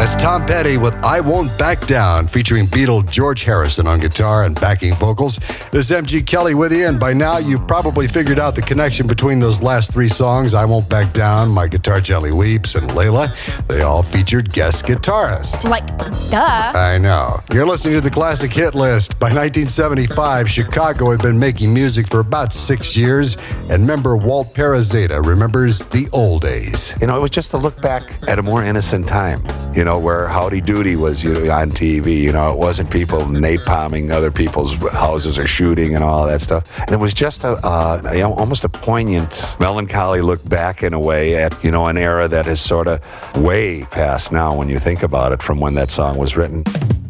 That's Tom Petty with I Won't Back Down, featuring Beatle George Harrison on guitar and backing vocals. This is MG Kelly with you, and by now you've probably figured out the connection between those last three songs, I Won't Back Down, My Guitar Gently Weeps, and Layla. They all featured guest guitarists. Like, duh. I know. You're listening to the Classic Hit List. By 1975, Chicago had been making music for about 6 years, and member Walt Perazeta remembers the old days. You know, it was just to look back at a more innocent time, you know, where Howdy Doody was on TV. You know, it wasn't people napalming other people's houses or shooting and all that stuff. And it was just almost a poignant, melancholy look back in a way at, you know, an era that is sort of way past now when you think about it from when that song was written.